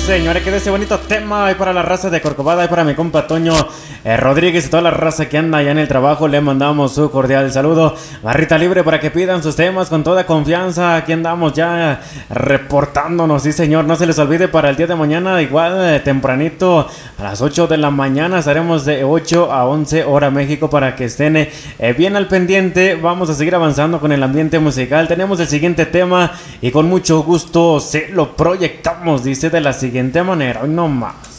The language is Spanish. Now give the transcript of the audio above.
señores, que de ese bonito tema hay para la raza de Corcovada, hay para mi compa Toño Rodríguez y toda la raza que anda allá en el trabajo. Le mandamos su cordial saludo. Barrita libre para que pidan sus temas con toda confianza. Aquí andamos ya reportándonos, sí señor. No se les olvide para el día de mañana, igual tempranito a las 8 de la mañana estaremos de 8 a 11 hora México para que estén bien al pendiente. Vamos a seguir avanzando con el ambiente musical. Tenemos el siguiente tema y con mucho gusto se lo proyectamos. Dice de la siguiente manera, hoy no más.